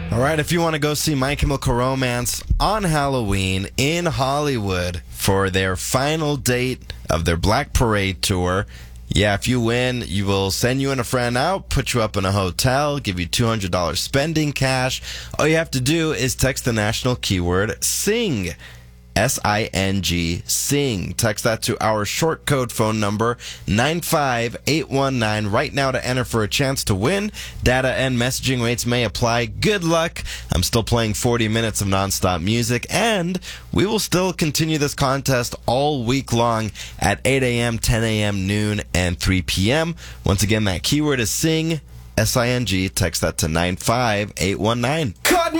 All right, if you want to go see My Chemical Romance on Halloween in Hollywood for their final date of their Black Parade tour, yeah, if you win, you will send you and a friend out, put you up in a hotel, give you $200 spending cash. All you have to do is text the national keyword SING. S-I-N-G, SING. Text that to our short code phone number, 95819, right now to enter for a chance to win. Data and messaging rates may apply. Good luck. I'm still playing 40 minutes of nonstop music, and we will still continue this contest all week long at 8 a.m., 10 a.m., noon, and 3 p.m. Once again, that keyword is SING, S-I-N-G. Text that to 95819.